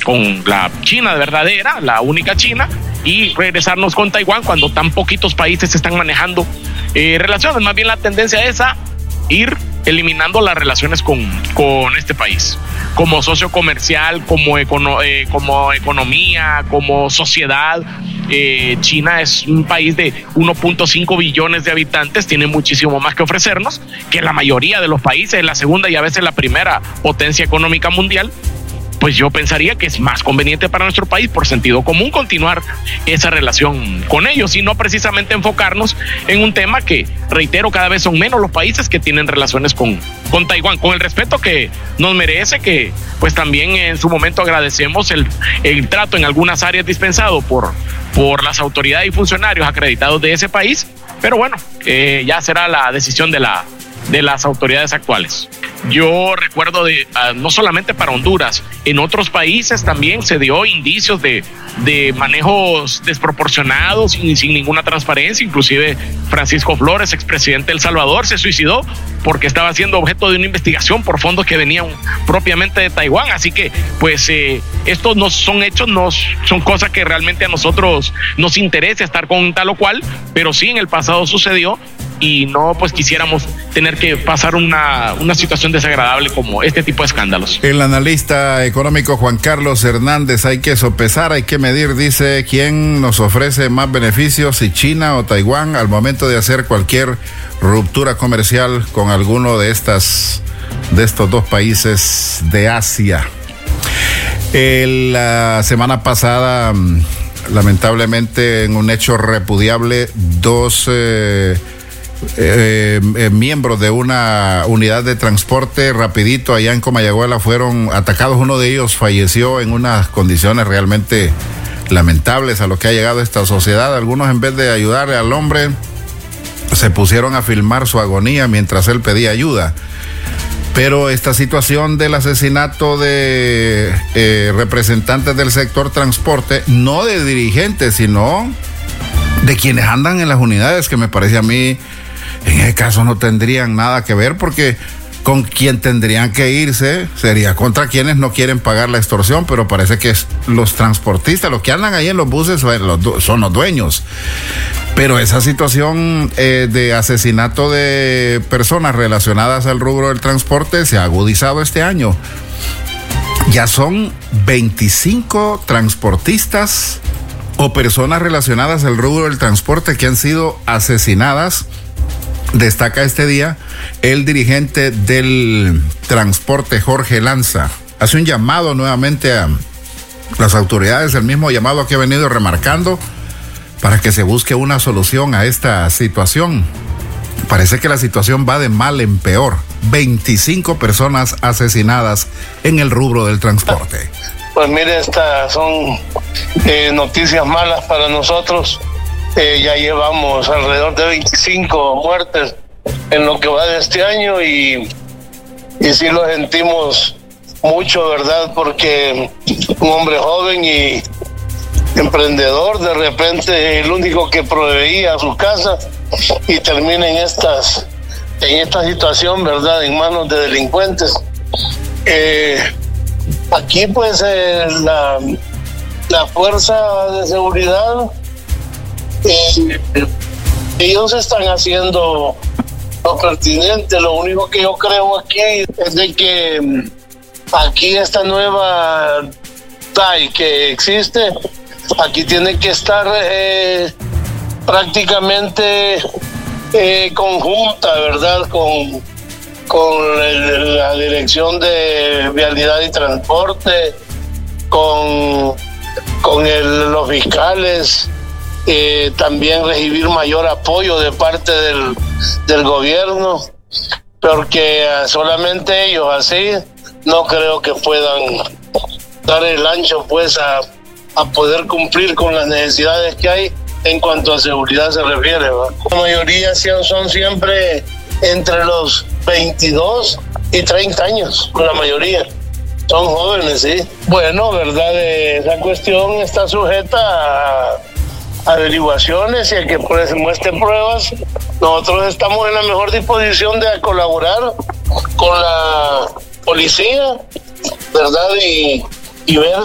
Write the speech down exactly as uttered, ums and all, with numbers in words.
con la China verdadera, la única China, y regresarnos con Taiwán cuando tan poquitos países están manejando eh, relaciones. Más bien la tendencia es a ir eliminando las relaciones con, con este país, como socio comercial, como, econo, eh, como economía, como sociedad. Eh, China es un país de uno punto cinco billones de habitantes, tiene muchísimo más que ofrecernos que la mayoría de los países, la segunda y a veces la primera potencia económica mundial. Pues yo pensaría que es más conveniente para nuestro país, por sentido común, continuar esa relación con ellos y no precisamente enfocarnos en un tema que, reitero, cada vez son menos los países que tienen relaciones con, con Taiwán, con el respeto que nos merece, que pues también en su momento agradecemos el, el trato en algunas áreas dispensado por, por las autoridades y funcionarios acreditados de ese país, pero bueno, eh, ya será la decisión de la de las autoridades actuales. Yo recuerdo de uh, no solamente para Honduras, en otros países también se dio indicios de, de manejos desproporcionados y sin ninguna transparencia. Inclusive Francisco Flores, expresidente de El Salvador, se suicidó porque estaba siendo objeto de una investigación por fondos que venían propiamente de Taiwán. Así que pues eh, estos no son hechos, no son cosas que realmente a nosotros nos interesa estar con tal o cual, pero sí en el pasado sucedió y no pues quisiéramos tener que pasar una, una situación desagradable como este tipo de escándalos. El analista económico Juan Carlos Hernández: hay que sopesar, hay que medir, dice, quién nos ofrece más beneficios, si China o Taiwán, al momento de hacer cualquier ruptura comercial con alguno de estas de estos dos países de Asia. El, la semana pasada, lamentablemente, en un hecho repudiable, dos eh, Eh, eh, miembros de una unidad de transporte rapidito allá en Comayagüela fueron atacados. Uno de ellos falleció en unas condiciones realmente lamentables a lo que ha llegado esta sociedad. Algunos, en vez de ayudarle al hombre, se pusieron a filmar su agonía mientras él pedía ayuda. Pero esta situación del asesinato de eh, representantes del sector transporte, no de dirigentes, sino de quienes andan en las unidades, que me parece a mí en ese caso no tendrían nada que ver, porque con quien tendrían que irse sería contra quienes no quieren pagar la extorsión, pero parece que es los transportistas, los que andan ahí en los buses son los dueños. Pero esa situación eh, de asesinato de personas relacionadas al rubro del transporte se ha agudizado este año. Ya son veinticinco transportistas o personas relacionadas al rubro del transporte que han sido asesinadas. Destaca este día el dirigente del transporte, Jorge Lanza. Hace un llamado nuevamente a las autoridades, el mismo llamado que ha venido remarcando, para que se busque una solución a esta situación. Parece que la situación va de mal en peor. veinticinco personas asesinadas en el rubro del transporte. Pues mire, estas son eh, noticias malas para nosotros. Eh, ya llevamos alrededor de veinticinco muertes en lo que va de este año y, y sí lo sentimos mucho, ¿verdad? Porque un hombre joven y emprendedor, de repente el único que proveía a su casa, y termina en estas en esta situación, ¿verdad? En manos de delincuentes. Eh, aquí pues eh, la, la fuerza de seguridad, Eh, ellos están haciendo lo pertinente. Lo único que yo creo aquí es de que aquí esta nueva T A I que existe, aquí tiene que estar eh, prácticamente eh, conjunta, ¿verdad? Con, con el, la Dirección de Vialidad y Transporte, con, con el, los fiscales. Eh, también recibir mayor apoyo de parte del, del gobierno, porque uh, solamente ellos así no creo que puedan dar el ancho pues a, a poder cumplir con las necesidades que hay en cuanto a seguridad se refiere, ¿verdad? La mayoría son siempre entre los veintidós y treinta años, la mayoría son jóvenes, sí. Bueno, verdad, eh, esa cuestión está sujeta a averiguaciones y a que pues muestren pruebas. Nosotros estamos en la mejor disposición de colaborar con la policía, ¿verdad? Y, y ver